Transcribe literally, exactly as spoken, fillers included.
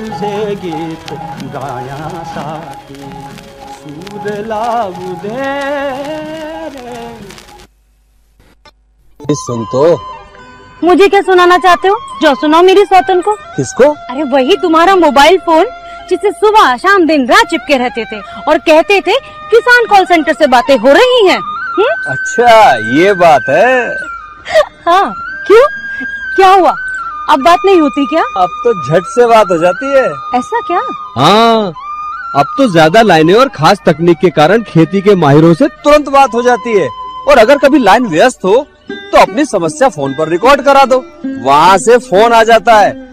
तुझे गीत गाया साथी सूर लागू दे रे। सुन तो। मुझे क्या सुनाना चाहते हो? जो सुनाओ मेरी सौतन को। किसको? अरे वही तुम्हारा मोबाइल फोन जिसे सुबह शाम दिन रात चिपके रहते थे और कहते थे किसान कॉल सेंटर से बातें हो रही हैं। हुँ? अच्छा ये बात है। हाँ क्यों, क्या हुआ? अब बात नहीं होती क्या? अब तो झट से बात हो जाती है। ऐसा क्या? हाँ अब तो ज्यादा लाइनें और खास तकनीक के कारण खेती के माहिरों से तुरंत बात हो जाती है। और अगर कभी लाइन व्यस्त हो तो अपनी समस्या फोन पर रिकॉर्ड करा दो, वहाँ से फोन आ जाता है